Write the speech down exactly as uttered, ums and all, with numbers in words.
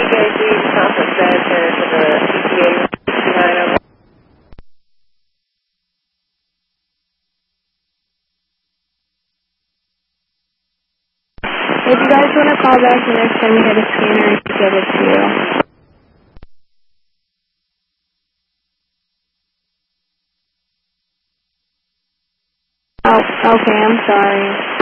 guys need conference center for the P T A sixty-nine over. If you guys want to call back the next time you get a scanner, I can give it to you. Oh, okay, I'm sorry.